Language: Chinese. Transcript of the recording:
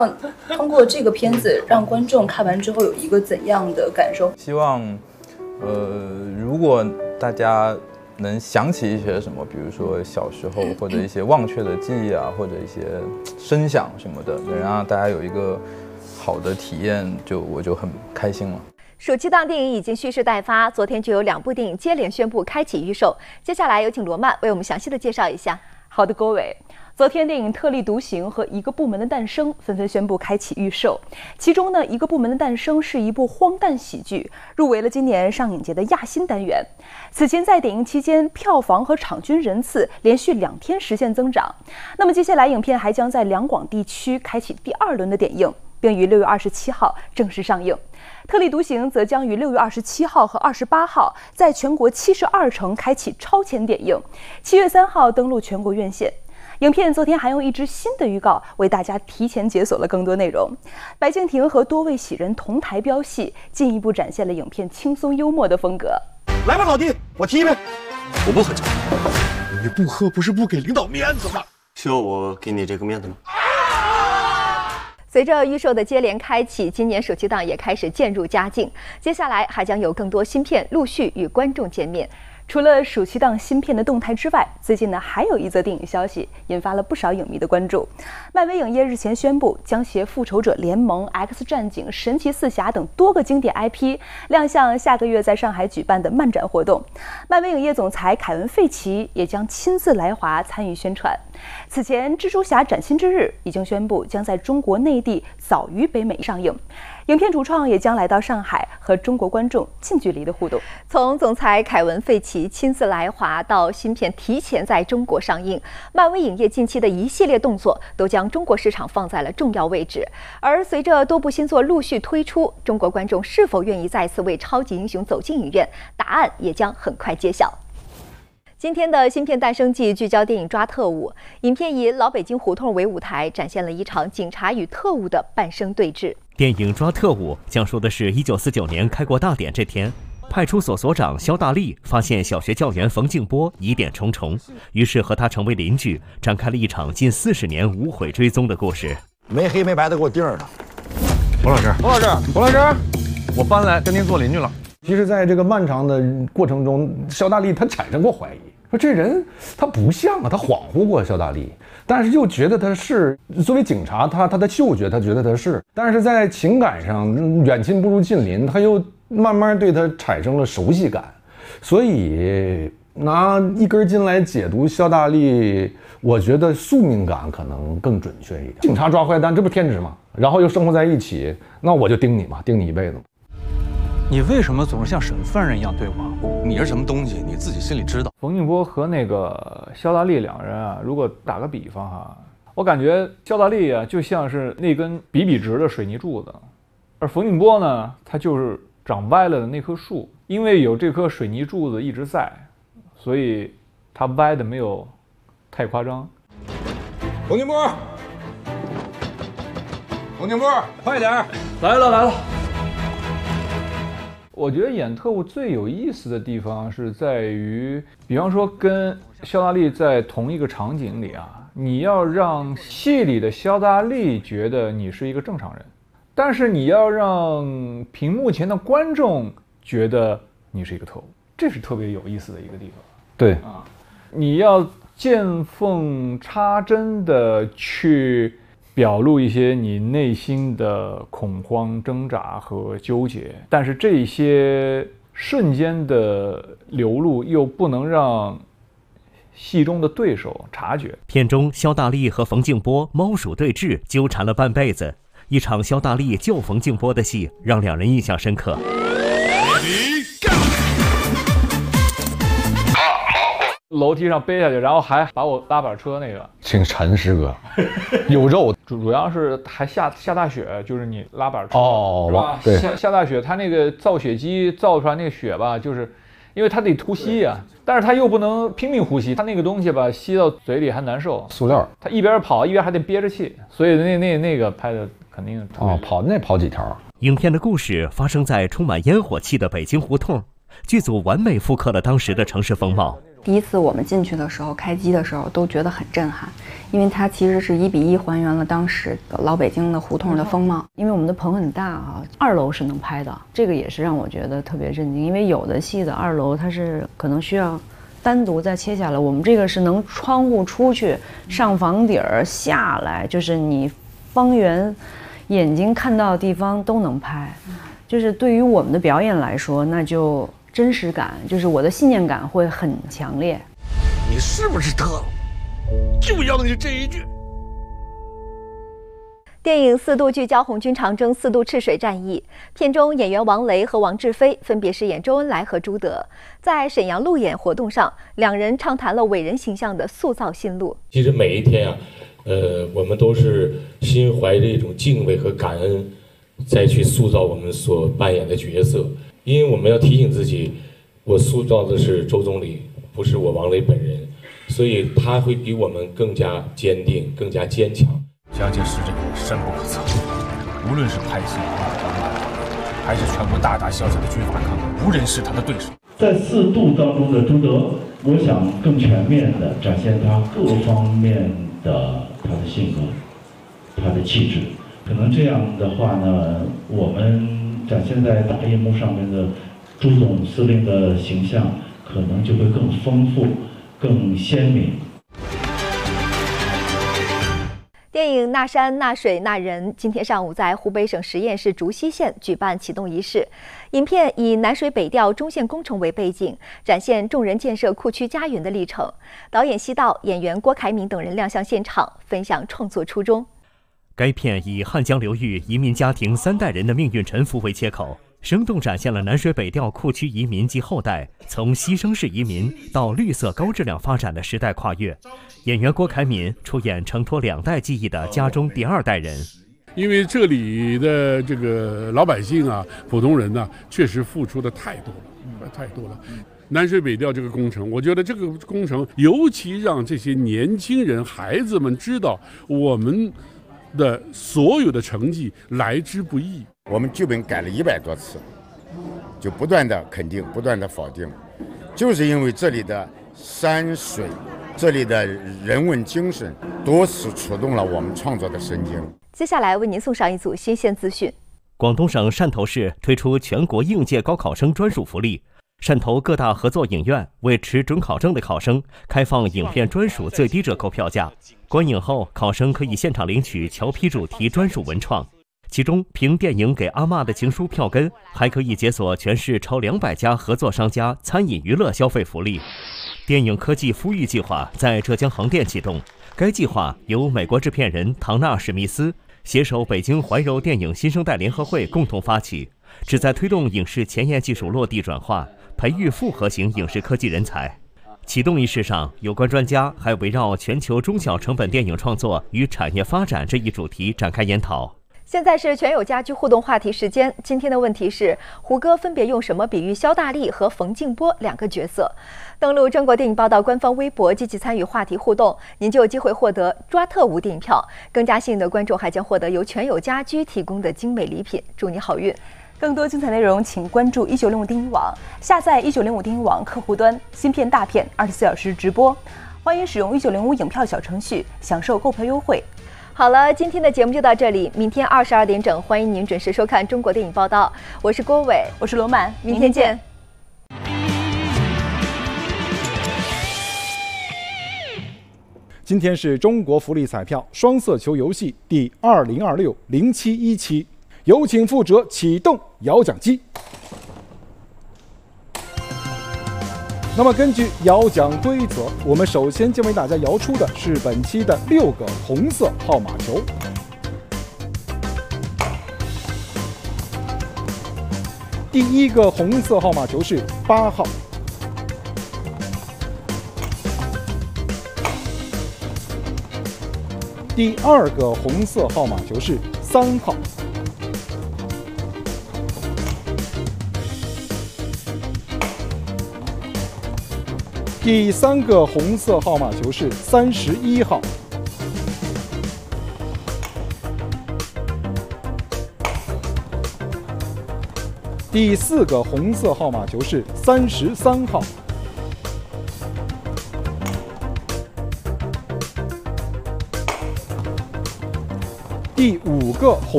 通过这个片子，让观众看完之后有一个怎样的感受？ 希望，如果大家能想起一些什么，比如说小时候或者一些忘却的记忆啊，或者一些声响什么的，能让大家有一个好的体验，我就很开心了。 暑期档电影已经蓄势待发，昨天就有2部电影接连宣布开启预售。接下来有请罗曼为我们详细的介绍一下。 好的，各位。昨天，电影《特立独行》和《一个部门的诞生》纷纷宣布开启预售。其中呢，《一个部门的诞生》是一部荒诞喜剧，入围了今年上影节的亚新单元。此前在点映期间，票房和场均人次连续2天实现增长。那么接下来，影片还将在两广地区开启第2轮的点映，并于6月27号正式上映。特立独行则将于6月27号和28号在全国72城开启超前点映，7月3号登陆全国院线。影片昨天还用一支新的预告为大家提前解锁了更多内容。白敬亭和多位喜人同台飙戏，进一步展现了影片轻松幽默的风格。 来吧，老弟，我踢呗。 我不喝酒。 你不喝不是不给领导面子吗？ 需要我给你这个面子吗？ 随着预售的接连开启，今年暑期档也开始渐入佳境。接下来还将有更多新片陆续与观众见面。除了暑期档新片的动态之外，最近呢还有一则电影消息引发了不少影迷的关注。漫威影业日前宣布，将携《复仇者联盟》、《X 战警》、《神奇四侠》等多个经典 IP 亮相下个月在上海举办的漫展活动。漫威影业总裁凯文·费奇也将亲自来华参与宣传。此前，《蜘蛛侠：崭新之日》已经宣布将在中国内地早于北美上映。影片主创也将来到上海和中国观众近距离的互动。 从总裁凯文·费奇亲自来华到新片提前在中国上映，漫威影业近期的一系列动作都将中国市场放在了重要位置。而随着多部新作陆续推出，中国观众是否愿意再次为超级英雄走进影院，答案也将很快揭晓。今天的新片诞生季聚焦电影《抓特务》，影片以老北京胡同为舞台，展现了一场警察与特务的半生对峙。 电影《抓特务》讲述的是1949年开国大典这天，派出所所长肖大力发现小学教员冯静波疑点重重，于是和他成为邻居，展开了一场近40年无悔追踪的故事。 没黑没白的给我盯着他。 冯老师， 冯老师， 冯老师，我搬来跟您做邻居了。其实，在这个漫长的过程中，肖大力他产生过怀疑，说这人他不像啊，他恍惚过肖大力，但是又觉得他是。作为警察，他的嗅觉他觉得他是，但是在情感上远亲不如近邻，他又慢慢对他产生了熟悉感，所以拿一根筋来解读肖大力，我觉得宿命感可能更准确一点。警察抓坏蛋，这不天职吗？然后又生活在一起，那我就盯你嘛，盯你一辈子嘛。 你为什么总是像审犯人一样对我？ 你是什么东西，你自己心里知道。 冯静波和那个肖大力两个人啊，如果打个比方哈，我感觉肖大力啊就像是那根笔笔直的水泥柱子，而冯静波呢，他就是长歪了的那棵树。因为有这棵水泥柱子一直在，所以他歪的没有太夸张。 冯静波，冯静波，快点！ 来了。我觉得演特务最有意思的地方是在于，比方说跟肖大力在同一个场景里啊，你要让戏里的肖大力觉得你是一个正常人，但是你要让屏幕前的观众觉得你是一个特务，这是特别有意思的一个地方。 对啊，你要见缝插针的去表露一些你内心的恐慌、挣扎和纠结，但是这些瞬间的流露又不能让戏中的对手察觉。 片中肖大力和冯静波猫鼠对峙，纠缠了半辈子。一场肖大力救冯静波的戏，让两人印象深刻。 楼梯上背下去，然后还把我拉板车那个， 挺沉师哥，有肉。 主要是还下大雪，就是你拉板车哦，对， 下大雪，它那个造雪机造出来那个雪吧，就是因为它得呼吸呀，但是它又不能拼命呼吸，它那个东西吧吸到嘴里还难受。 塑料， 它一边跑一边还得憋着气，所以那个拍的肯定跑几条。 影片的故事发生在充满烟火气的北京胡同，剧组完美复刻了当时的城市风貌。 第一次我们进去的时候，开机的时候都觉得很震撼，因为它其实是1:1还原了当时的老北京的胡同的风貌。因为我们的棚很大啊，2楼是能拍的，这个也是让我觉得特别震惊。因为有的戏的2楼它是可能需要单独再切下来，我们这个是能窗户出去，上房顶儿下来，就是你方圆眼睛看到的地方都能拍。就是对于我们的表演来说，那就真实感，就是我的信念感会很强烈。 你是不是特务？就要你这一句。 电影4度聚焦红军长征4度赤水战役，片中演员王雷和王志飞分别饰演周恩来和朱德。在沈阳路演活动上，两人畅谈了伟人形象的塑造心路。 其实每一天啊，我们都是心怀着一种敬畏和感恩，再去塑造我们所扮演的角色。因为我们要提醒自己，我塑造的是周总理，不是我王雷本人，所以他会比我们更加坚定，更加坚强。 蒋介石这个人深不可测，无论是派系、还是全国大大小小的军阀抗议，无人是他的对手。 在4度当中的朱德，我想更全面地展现他各方面的他的性格、他的气质。可能这样的话呢，我们展现在大荧幕上面的朱总司令的形象，可能就会更丰富、更鲜明。 电影《那山那水那人》今天上午在湖北省十堰市竹溪县举办启动仪式。影片以南水北调中线工程为背景，展现众人建设库区家园的历程。导演西道、演员郭凯敏等人亮相现场，分享创作初衷。 该片以汉江流域移民家庭3代人的命运沉浮为切口，生动展现了南水北调库区移民及后代从牺牲式移民到绿色高质量发展的时代跨越。演员郭凯敏出演承托2代记忆的家中第2代人。 因为这里的这个老百姓啊，普通人呢，确实付出的太多了。南水北调这个工程，我觉得这个工程尤其让这些年轻人、孩子们知道我们的所有的成绩来之不易。 我们剧本改了100多次，就不断的肯定，不断的否定，就是因为这里的山水，这里的人文精神，多次触动了我们创作的神经。 接下来为您送上一组新鲜资讯。 广东省汕头市推出全国应届高考生专属福利。汕头各大合作影院为持准考证的考生开放影片专属最低折扣票价，观影后考生可以现场领取侨批主题专属文创。其中凭电影《给阿嬷的情书》票根，还可以解锁全市超200家合作商家餐饮娱乐消费福利。电影科技孵育计划在浙江横店启动，该计划由美国制片人唐纳·史密斯携手北京怀柔电影新生代联合会共同发起，旨在推动影视前沿技术落地转化，培育复合型影视科技人才。启动仪式上，有关专家还围绕全球中小成本电影创作与产业发展这一主题展开研讨。 现在是全友家居互动话题时间。今天的问题是：胡歌分别用什么比喻肖大力和冯静波2个角色？登录中国电影报道官方微博，积极参与话题互动，您就有机会获得抓特务电影票。更加幸运的观众还将获得由全友家居提供的精美礼品。祝你好运！ 更多精彩内容，请关注1905电影网，下载1905电影网客户端，新片大片24小时直播。欢迎使用1905影票小程序，享受购票优惠。 好了，今天的节目就到这里，明天22点整，欢迎您准时收看中国电影报道。我是郭伟， 我是罗曼， 明天见。 今天是中国福利彩票双色球游戏第2026-0717，有请负责启动摇奖机。那么根据摇奖规则，我们首先将为大家摇出的是本期的6个红色号码球。第一个红色号码球是8号。第二个红色号码球是3号。第三个红色号码球是31号。第四个红色号码球是33号。 第5个红